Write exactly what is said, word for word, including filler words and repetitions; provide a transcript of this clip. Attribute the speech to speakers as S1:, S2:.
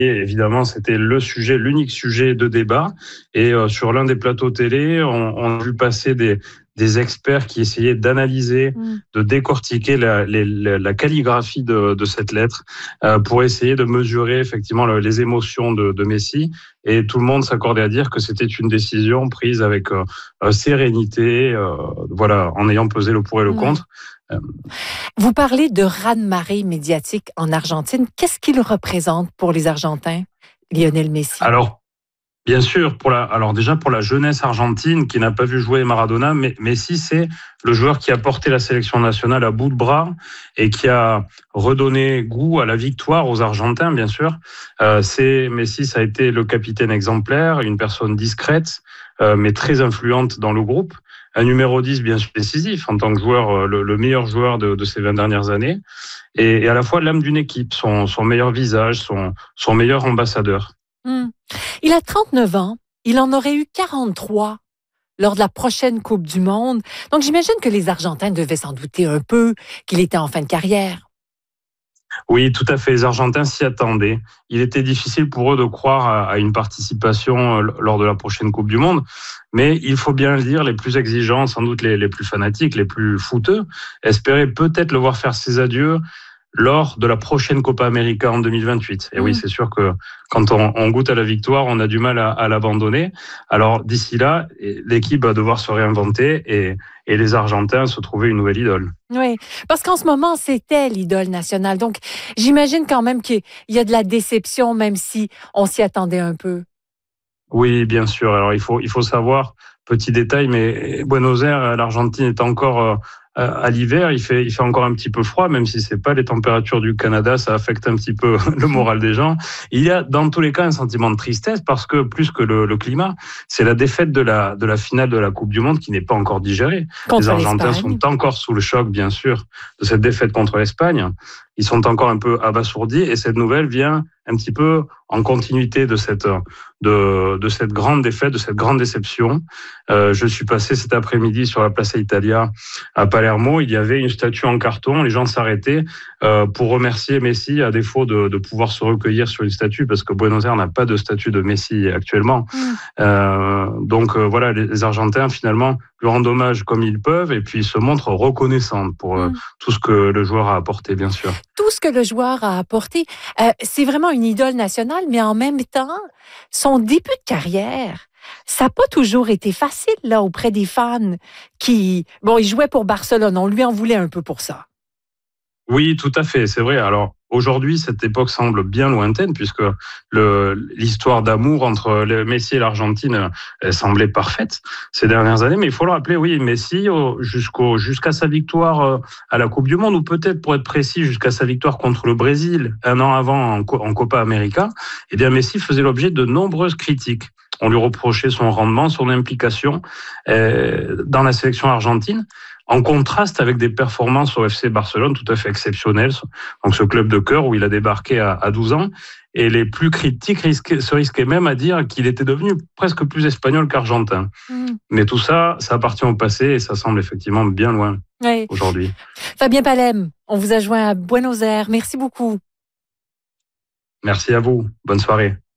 S1: Et évidemment, c'était le sujet, l'unique sujet de débat. Et euh, sur l'un des plateaux télé, on, on a vu passer des, des experts qui essayaient d'analyser, mmh. de décortiquer la, les, la calligraphie de, de cette lettre euh, pour essayer de mesurer effectivement le, les émotions de, de Messi. Et tout le monde s'accordait à dire que c'était une décision prise avec euh, sérénité, euh, voilà, en ayant pesé le pour et le contre.
S2: Mmh. Vous parlez de raz-de-marée médiatique en Argentine. Qu'est-ce qu'il représente pour les Argentins, Lionel Messi?
S1: Alors, bien sûr, pour la, alors déjà pour la jeunesse argentine qui n'a pas vu jouer Maradona, mais Messi, c'est le joueur qui a porté la sélection nationale à bout de bras et qui a redonné goût à la victoire aux Argentins, bien sûr. Euh, c'est Messi, ça a été le capitaine exemplaire, une personne discrète, euh, mais très influente dans le groupe. Un numéro dix bien sûr décisif en tant que joueur, le, le meilleur joueur de, de ces vingt dernières années, et, et à la fois l'âme d'une équipe, son, son meilleur visage, son, son meilleur ambassadeur.
S2: Mmh. Il a trente-neuf ans, il en aurait eu quarante-trois lors de la prochaine Coupe du Monde. Donc j'imagine que les Argentins devaient s'en douter un peu qu'il était en fin de carrière.
S1: Oui, tout à fait. Les Argentins s'y attendaient. Il était difficile pour eux de croire à une participation lors de la prochaine Coupe du Monde. Mais il faut bien le dire, les plus exigeants, sans doute les, les plus fanatiques, les plus fouteux, espéraient peut-être le voir faire ses adieux lors de la prochaine Copa América en deux mille vingt-huit. Et mmh. oui, c'est sûr que quand on, on goûte à la victoire, on a du mal à, à l'abandonner. Alors d'ici là, l'équipe va devoir se réinventer et, et les Argentins se trouver une nouvelle idole.
S2: Oui, parce qu'en ce moment, c'était l'idole nationale. Donc j'imagine quand même qu'il y a de la déception, même si on s'y attendait un peu.
S1: Oui, bien sûr. Alors il faut, il faut savoir, petit détail, mais Buenos Aires, l'Argentine est encore... Euh, à l'hiver, il fait, il fait encore un petit peu froid, même si c'est pas les températures du Canada, ça affecte un petit peu le moral des gens. Il y a dans tous les cas un sentiment de tristesse parce que plus que le, le climat, c'est la défaite de la, de la finale de la Coupe du Monde qui n'est pas encore digérée.
S2: Contre
S1: les Argentins
S2: l'Espagne.
S1: sont encore sous le choc, bien sûr, de cette défaite contre l'Espagne. Ils sont encore un peu abasourdis et cette nouvelle vient un petit peu en continuité de cette, de, de cette grande défaite, de cette grande déception. Euh, je suis passé cet après-midi sur la Plaza Italia à Palermo. Il y avait une statue en carton. Les gens s'arrêtaient euh, pour remercier Messi, à défaut de, de pouvoir se recueillir sur une statue, parce que Buenos Aires n'a pas de statue de Messi actuellement. Mmh. Euh, donc euh, voilà, les, les Argentins finalement lui rendent hommage comme ils peuvent et puis se montrent reconnaissants pour euh, mmh. tout ce que le joueur a apporté, bien sûr.
S2: Tout ce que le joueur a apporté, euh, c'est vraiment une idole nationale, mais en même temps, son début de carrière, ça n'a pas toujours été facile là auprès des fans qui, bon, il jouait pour Barcelone, on lui en voulait un peu pour ça.
S1: Oui, tout à fait, c'est vrai. Alors aujourd'hui, cette époque semble bien lointaine puisque le, l'histoire d'amour entre le Messi et l'Argentine elle semblait parfaite ces dernières années. Mais il faut le rappeler, oui, Messi jusqu'au jusqu'à sa victoire à la Coupe du Monde, ou peut-être pour être précis jusqu'à sa victoire contre le Brésil un an avant en, en Copa América, eh bien Messi faisait l'objet de nombreuses critiques. On lui reprochait son rendement, son implication euh, dans la sélection argentine, en contraste avec des performances au F C Barcelone tout à fait exceptionnelles, donc ce club de cœur où il a débarqué à, à douze ans, et les plus critiques risquaient, se risquaient même à dire qu'il était devenu presque plus espagnol qu'argentin. Mmh. Mais tout ça, ça appartient au passé et ça semble effectivement bien loin oui. aujourd'hui.
S2: Fabien Palem, on vous a joint à Buenos Aires. Merci beaucoup.
S1: Merci à vous. Bonne soirée.